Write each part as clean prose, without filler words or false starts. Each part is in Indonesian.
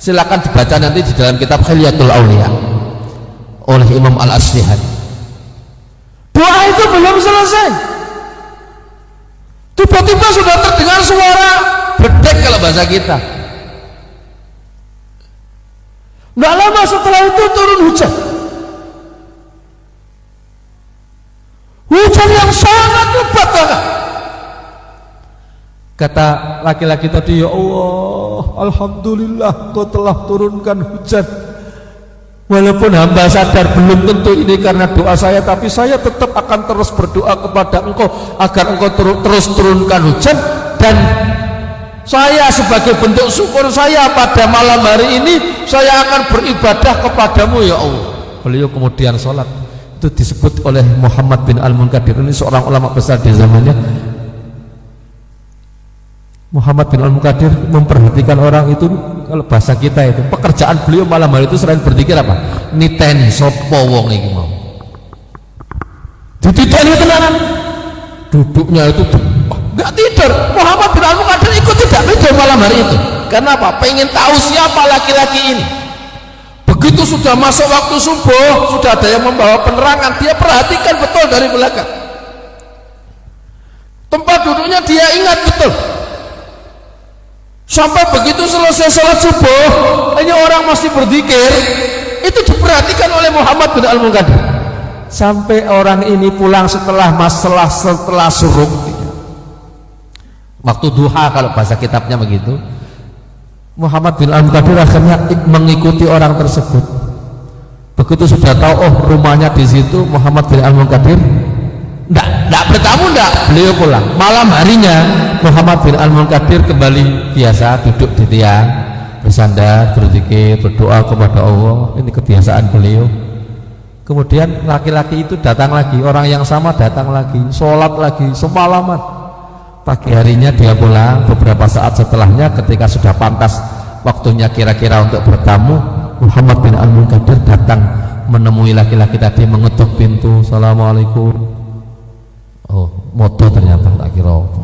Silakan dibaca nanti di dalam kitab Hilyatul Auliya oleh Imam Al-Asfihani. Doa itu belum selesai, tiba-tiba sudah terdengar suara bedek kalau bahasa kita. Nggak lama setelah itu turun hujan, hujan yang sangat lebat banget. Kata laki-laki tadi, ya Allah, alhamdulillah Engkau telah turunkan hujan. Walaupun hamba sadar belum tentu ini karena doa saya, tapi saya tetap akan terus berdoa kepada Engkau agar Engkau terus turunkan hujan. Dan saya sebagai bentuk syukur saya pada malam hari ini, saya akan beribadah kepadamu ya Allah. Beliau kemudian sholat. Itu disebut oleh Muhammad bin Al-Munkadir, ini seorang ulama besar di zamannya. Muhammad bin Al-Munkadir memperhatikan orang itu, kalau bahasa kita itu pekerjaan beliau malam hari itu selain berzikir apa? Niteni sapa wong iki mau. Dititeni tenanan. Duduknya itu enggak tidur. Muhammad bin Al-Munkadir ikut tidak tidur malam hari itu. Kenapa? Pengen tahu siapa laki-laki ini. Begitu sudah masuk waktu subuh, sudah ada yang membawa penerangan, dia perhatikan betul dari belakang. Tempat duduknya dia ingat betul. Sampai begitu selesai sholat subuh, ini orang masih berzikir, itu diperhatikan oleh Muhammad bin Al-Munkadir. Sampai orang ini pulang setelah suruk, waktu duha kalau bahasa kitabnya begitu. Muhammad bin Al-Munkadir akhirnya mengikuti orang tersebut. Begitu sudah tahu, oh rumahnya di situ, Muhammad bin Al-Munkadir enggak bertamu, beliau pulang. Malam harinya Muhammad bin Al-Munkadir kembali biasa duduk di tiang, bersandar, berzikir, berdoa kepada Allah. Ini kebiasaan beliau. Kemudian laki-laki itu datang lagi, orang yang sama datang lagi, sholat lagi semalaman. Pagi harinya dia pulang. Beberapa saat setelahnya ketika sudah pantas waktunya kira-kira untuk bertamu, Muhammad bin Al-Munkadir datang menemui laki-laki tadi, mengetuk pintu. Assalamualaikum. Oh, moto ternyata, tak kira apa.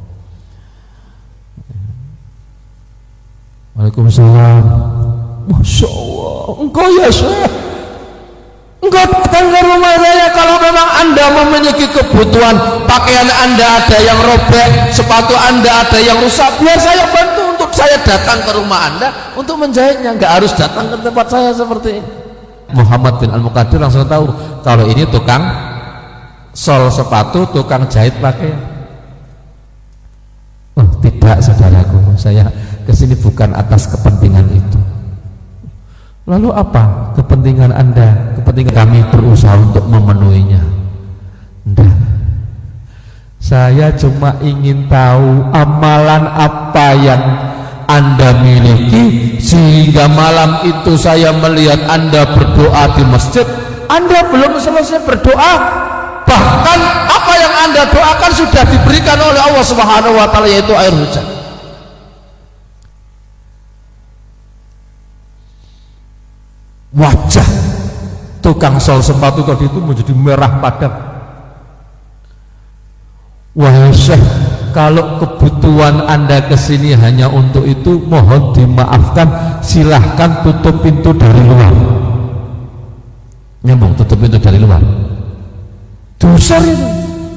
Waalaikumsalam. Masya Allah, engkau ya Syekh, engkau datang ke rumah saya. Kalau memang Anda memiliki kebutuhan, pakaian Anda ada yang robek, sepatu Anda ada yang rusak, biar saya bantu. Untuk saya datang ke rumah Anda untuk menjahitnya, nggak harus datang ke tempat saya seperti ini. Muhammad bin Al-Munkadir langsung tahu kalau ini tukang sol sepatu, tukang jahit pakaian. Oh tidak saudaraku, saya kesini bukan atas kepentingan itu. Lalu apa kepentingan Anda? Kepentingan kami berusaha untuk memenuhinya. Enggak. Saya cuma ingin tahu amalan apa yang Anda miliki sehingga malam itu saya melihat Anda berdoa di masjid. Anda belum selesai berdoa, bahkan apa yang Anda doakan sudah diberikan oleh Allah Subhanahu wa taala, yaitu air hujan. Wajah tukang sol sepatu tadi itu menjadi merah padam. Wahai Syekh, kalau kebutuhan Anda kesini hanya untuk itu, mohon dimaafkan, silahkan tutup pintu dari luar. Nyambung, tutup pintu dari luar. Dosa itu.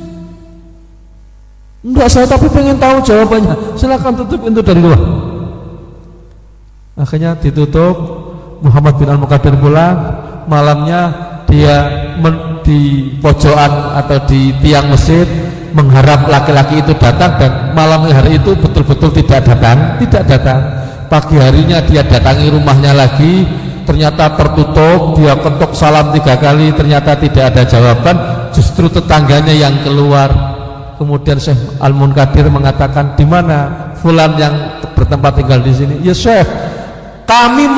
Enggak, saya tapi pengen tahu jawabannya. Silakan tutup pintu dari luar. Akhirnya ditutup. Muhammad bin Al-Munkadir pulang. Malamnya dia di pojokan atau di tiang masjid mengharap laki-laki itu datang, dan malam hari itu betul-betul tidak datang. Pagi harinya dia datangi rumahnya lagi, ternyata tertutup. Dia ketuk salam 3 kali, ternyata tidak ada jawaban. Justru tetangganya yang keluar. Kemudian Syekh Al-Munkadir mengatakan, di mana fulan yang bertempat tinggal di sini? Ya Syekh, kami